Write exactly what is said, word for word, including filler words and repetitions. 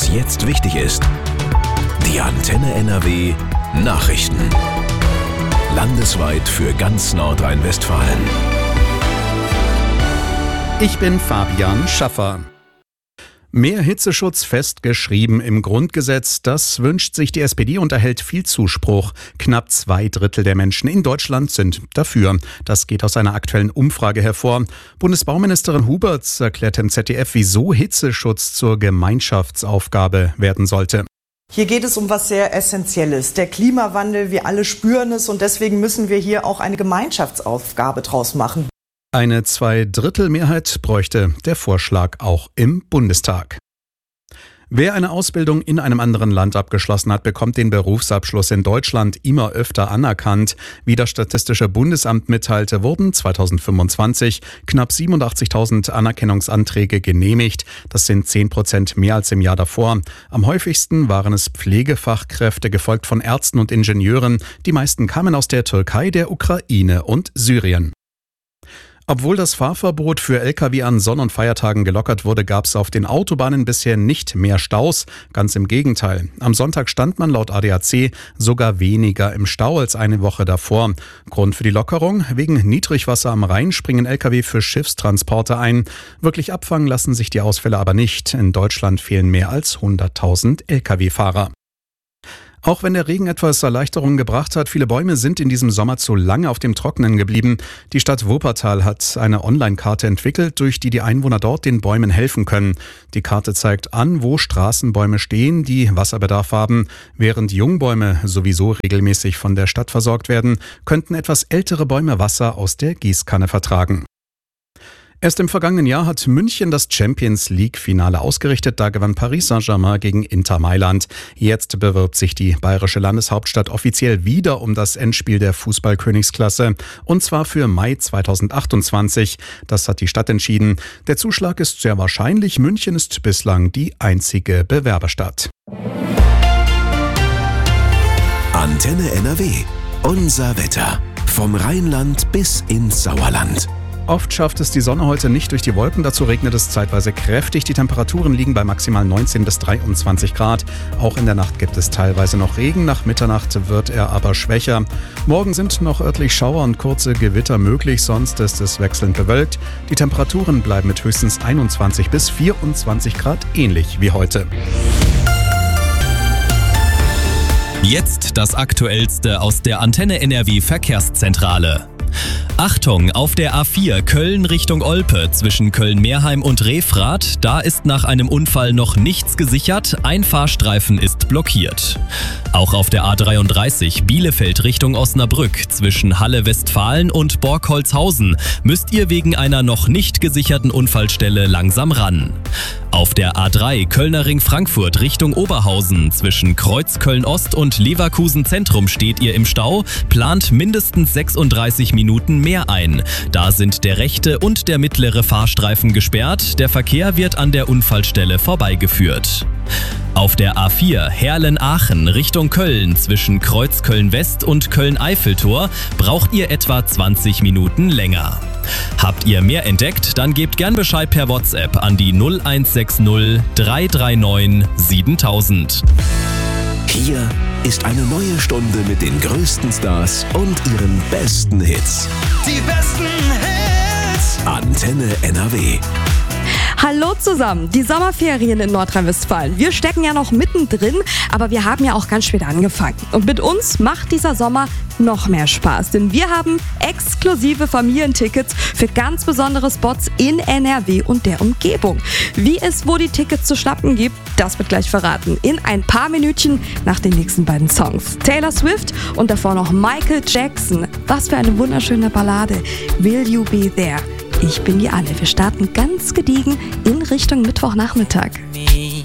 was jetzt wichtig ist. Die Antenne N R W Nachrichten. Landesweit für ganz Nordrhein-Westfalen. Ich bin Fabian Schaffer. Mehr Hitzeschutz festgeschrieben im Grundgesetz, das wünscht sich die S P D und erhält viel Zuspruch. Knapp zwei Drittel der Menschen in Deutschland sind dafür. Das geht aus einer aktuellen Umfrage hervor. Bundesbauministerin Huberts erklärt im Z D F, wieso Hitzeschutz zur Gemeinschaftsaufgabe werden sollte. Hier geht es um was sehr Essentielles. Der Klimawandel, wir alle spüren es und deswegen müssen wir hier auch eine Gemeinschaftsaufgabe draus machen. Eine Zweidrittelmehrheit bräuchte der Vorschlag auch im Bundestag. Wer eine Ausbildung in einem anderen Land abgeschlossen hat, bekommt den Berufsabschluss in Deutschland immer öfter anerkannt. Wie das Statistische Bundesamt mitteilte, wurden zweitausendfünfundzwanzig knapp siebenundachtzigtausend Anerkennungsanträge genehmigt. Das sind zehn Prozent mehr als im Jahr davor. Am häufigsten waren es Pflegefachkräfte, gefolgt von Ärzten und Ingenieuren. Die meisten kamen aus der Türkei, der Ukraine und Syrien. Obwohl das Fahrverbot für L K W an Sonn- und Feiertagen gelockert wurde, gab es auf den Autobahnen bisher nicht mehr Staus. Ganz im Gegenteil. Am Sonntag stand man laut A D A C sogar weniger im Stau als eine Woche davor. Grund für die Lockerung? Wegen Niedrigwasser am Rhein springen L K W für Schiffstransporte ein. Wirklich abfangen lassen sich die Ausfälle aber nicht. In Deutschland fehlen mehr als hunderttausend L K W-Fahrer. Auch wenn der Regen etwas Erleichterung gebracht hat, viele Bäume sind in diesem Sommer zu lange auf dem Trockenen geblieben. Die Stadt Wuppertal hat eine Online-Karte entwickelt, durch die die Einwohner dort den Bäumen helfen können. Die Karte zeigt an, wo Straßenbäume stehen, die Wasserbedarf haben. Während Jungbäume sowieso regelmäßig von der Stadt versorgt werden, könnten etwas ältere Bäume Wasser aus der Gießkanne vertragen. Erst im vergangenen Jahr hat München das Champions-League-Finale ausgerichtet. Da gewann Paris Saint-Germain gegen Inter Mailand. Jetzt bewirbt sich die bayerische Landeshauptstadt offiziell wieder um das Endspiel der Fußball-Königsklasse. Und zwar für Mai zweitausendachtundzwanzig. Das hat die Stadt entschieden. Der Zuschlag ist sehr wahrscheinlich. München ist bislang die einzige Bewerberstadt. Antenne N R W. Unser Wetter. Vom Rheinland bis ins Sauerland. Oft schafft es die Sonne heute nicht durch die Wolken, dazu regnet es zeitweise kräftig. Die Temperaturen liegen bei maximal neunzehn bis dreiundzwanzig Grad. Auch in der Nacht gibt es teilweise noch Regen, nach Mitternacht wird er aber schwächer. Morgen sind noch örtlich Schauer und kurze Gewitter möglich, sonst ist es wechselnd bewölkt. Die Temperaturen bleiben mit höchstens einundzwanzig bis vierundzwanzig Grad ähnlich wie heute. Jetzt das Aktuellste aus der Antenne N R W Verkehrszentrale. Achtung, auf der A vier Köln Richtung Olpe zwischen Köln-Meerheim und Refrath, da ist nach einem Unfall noch nichts gesichert, ein Fahrstreifen ist blockiert. Auch auf der A dreiunddreißig Bielefeld Richtung Osnabrück zwischen Halle-Westfalen und Borkholzhausen müsst ihr wegen einer noch nicht gesicherten Unfallstelle langsam ran. Auf der A drei Kölner Ring Frankfurt Richtung Oberhausen zwischen Kreuzköln-Ost und Leverkusen Zentrum steht ihr im Stau, plant mindestens sechsunddreißig Minuten mehr ein. Da sind der rechte und der mittlere Fahrstreifen gesperrt, der Verkehr wird an der Unfallstelle vorbeigeführt. Auf der A vier Herlen-Aachen Richtung Köln zwischen Kreuzköln-West und Köln-Eiffeltor braucht ihr etwa zwanzig Minuten länger. Habt ihr mehr entdeckt, dann gebt gern Bescheid per WhatsApp an die null eins sechs null drei drei neun siebentausend. Hier ist eine neue Stunde mit den größten Stars und ihren besten Hits. Die besten Hits! Antenne N R W. Hallo zusammen, die Sommerferien in Nordrhein-Westfalen. Wir stecken ja noch mittendrin, aber wir haben ja auch ganz spät angefangen. Und mit uns macht dieser Sommer noch mehr Spaß, denn wir haben exklusive Familientickets für ganz besondere Spots in N R W und der Umgebung. Wie es wo die Tickets zu schnappen gibt, das wird gleich verraten in ein paar Minütchen nach den nächsten beiden Songs. Taylor Swift und davor noch Michael Jackson. Was für eine wunderschöne Ballade. Will You Be There? Ich bin die Anne. Wir starten ganz gediegen in Richtung Mittwochnachmittag.